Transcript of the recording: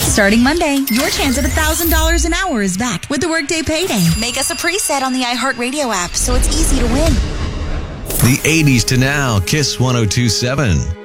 Starting Monday, your chance at $1,000 an hour is back with the Workday Payday. Make us a preset on the iHeartRadio app so it's easy to win. The 80s to now, Kiss 102.7.